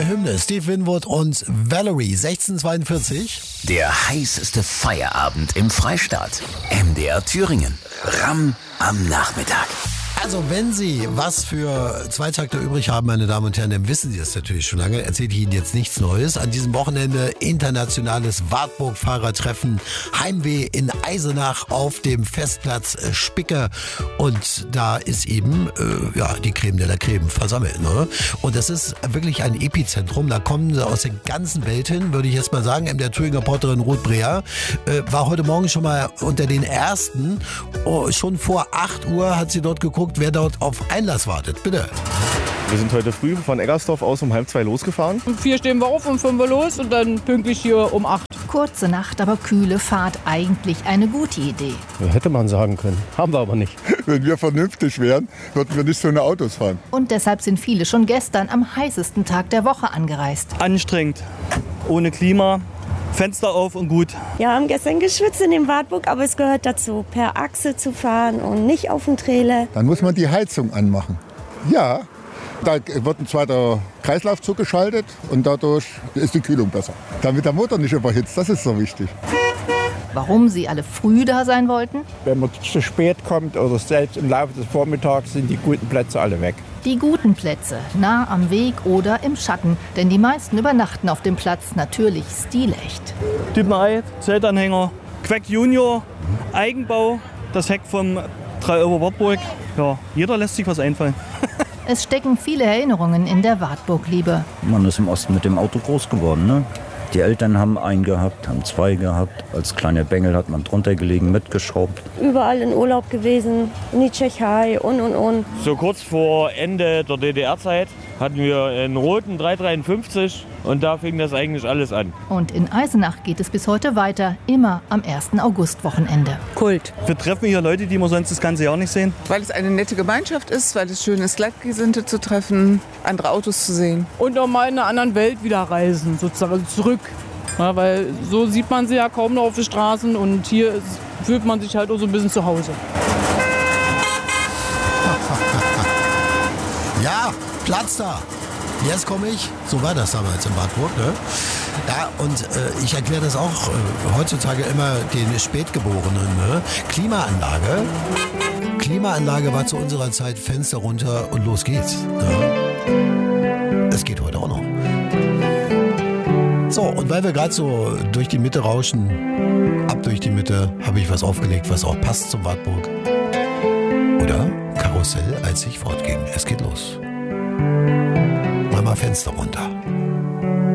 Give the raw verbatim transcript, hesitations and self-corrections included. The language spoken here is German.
eine Hymne. Steve Winwood und Valerie, sechzehn zweiundvierzig. Der heißeste Feierabend im Freistaat. M D R Thüringen. Ramm am Nachmittag. Also wenn Sie was für zwei Takte übrig haben, meine Damen und Herren, dann wissen Sie das natürlich schon lange. Erzähle ich Ihnen jetzt nichts Neues. An diesem Wochenende internationales Wartburg-Fahrertreffen. Heimweh in Eisenach auf dem Festplatz Spicke. Und da ist eben äh, ja, die Creme de la Creme versammelt. Ne? Und das ist wirklich ein Epizentrum. Da kommen sie aus der ganzen Welt hin, würde ich jetzt mal sagen. Der Thüringer Porterin Ruth Breer äh, war heute Morgen schon mal unter den Ersten. Oh, schon vor acht Uhr hat sie dort geguckt, wer dort auf Einlass wartet. Bitte. Wir sind heute früh von Eggersdorf aus um halb zwei losgefahren. Um vier stehen wir auf, um fünf Uhr los und dann pünktlich hier um acht. Kurze Nacht, aber kühle Fahrt. Eigentlich eine gute Idee. Hätte man sagen können. Haben wir aber nicht. Wenn wir vernünftig wären, würden wir nicht so eine Autos fahren. Und deshalb sind viele schon gestern am heißesten Tag der Woche angereist. Anstrengend. Ohne Klima. Fenster auf und gut. Ja, wir haben gestern geschwitzt in dem Wartburg, aber es gehört dazu, per Achse zu fahren und nicht auf dem Trailer. Dann muss man die Heizung anmachen. Ja, da wird ein zweiter Kreislauf zugeschaltet und dadurch ist die Kühlung besser. Damit der Motor nicht überhitzt, das ist so wichtig. Warum sie alle früh da sein wollten? Wenn man zu spät kommt oder selbst im Laufe des Vormittags, sind die guten Plätze alle weg. Die guten Plätze, nah am Weg oder im Schatten. Denn die meisten übernachten auf dem Platz natürlich stilecht. Typen Ei, Zeltanhänger, Quack Junior, Eigenbau, das Heck vom drei Euro Wartburg. Ja, jeder lässt sich was einfallen. Es stecken viele Erinnerungen in der Wartburg-Liebe. Man ist im Osten mit dem Auto groß geworden, ne? Die Eltern haben einen gehabt, haben zwei gehabt. Als kleiner Bengel hat man drunter gelegen, mitgeschraubt. Überall in Urlaub gewesen, in die Tschechei und, und, und. So kurz vor Ende der D D R-Zeit hatten wir einen roten drei dreiundfünfzig und da fing das eigentlich alles an. Und in Eisenach geht es bis heute weiter, immer am ersten August-Wochenende. Kult. Wir treffen hier Leute, die wir sonst das ganze Jahr nicht sehen. Weil es eine nette Gemeinschaft ist, weil es schön ist, Gleichgesinnte zu treffen, andere Autos zu sehen. Und auch mal in einer anderen Welt wieder reisen, sozusagen zurück. Ja, weil so sieht man sie ja kaum noch auf den Straßen und hier fühlt man sich halt auch so ein bisschen zu Hause. Ja, Platz da. Jetzt komme ich. So war das damals in Wartburg. Ne? Ja, und äh, ich erkläre das auch äh, heutzutage immer den Spätgeborenen. Ne? Klimaanlage. Klimaanlage war zu unserer Zeit Fenster runter und los geht's. Ne? Das geht heute auch noch. So, und weil wir gerade so durch die Mitte rauschen, ab durch die Mitte, habe ich was aufgelegt, was auch passt zum Wartburg. Oder Karussell, als ich fortging. Es geht los. Mach mal Fenster runter.